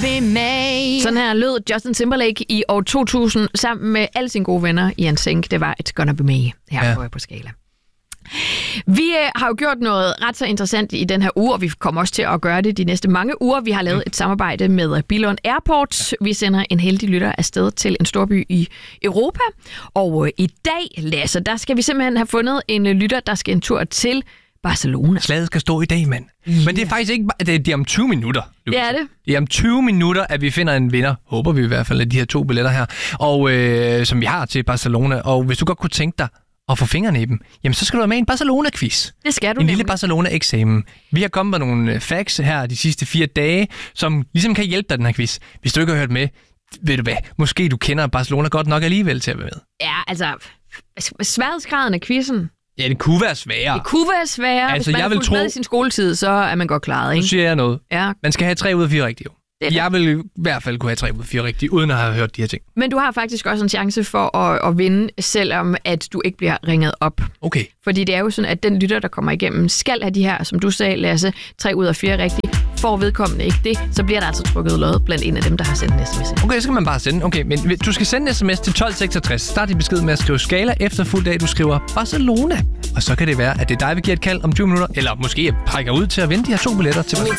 be me. Sådan her lød Justin Timberlake i år 2000 sammen med alle sine gode venner i NSYNC. Det var It's Gonna Be Me her på Skala. Vi har jo gjort noget ret så interessant i den her uge, og vi kommer også til at gøre det de næste mange uger. Vi har lavet et samarbejde med Billund Airport. Vi sender en heldig lytter afsted til en storby i Europa. Og i dag, Lasse, der skal vi simpelthen have fundet en lytter, der skal en tur til Barcelona. Slaget skal stå i dag, mand. Yeah. Men det er faktisk ikke... Det er om 20 minutter. Det er det. Det er om 20 minutter, at vi finder en vinder. Håber vi i hvert fald, af de her 2 billetter her. Og som vi har til Barcelona. Og hvis du godt kunne tænke dig at få fingrene i dem, jamen så skal du være med i en Barcelona-quiz. Det skal du. En lille Barcelona-eksamen. Vi har kommet med nogle facts her de sidste 4 dage, som ligesom kan hjælpe dig den her quiz. Hvis du ikke har hørt med, ved du hvad, måske du kender Barcelona godt nok alligevel til at være med. Ja, altså, sværhedsgraden af quizzen. Ja, det kunne være sværere. Det kunne være sværere. Altså, hvis man har med i sin skoletid, så er man godt klaret, ikke? Nu siger jeg noget. Ja. Man skal have 3 ud af 4 rigtige. Jeg vil i hvert fald kunne have 3 ud af 4 rigtige, uden at have hørt de her ting. Men du har faktisk også en chance for at vinde, selvom at du ikke bliver ringet op. Okay. Fordi det er jo sådan, at den lytter, der kommer igennem, skal have de her, som du sagde, Lasse, 3 ud af 4 rigtige. Får vedkommende ikke det, så bliver der altså trukket lod blandt en af dem, der har sendt en sms. Okay, så skal man bare sende. Okay, men du skal sende en sms til 1266. Start din besked med at skrive Skala efterfulgt af, du skriver Barcelona. Og så kan det være, at det er dig, vi giver et kald om 20 minutter, eller måske jeg trækker ud til at vinde de her 2 billetter til Barcelona.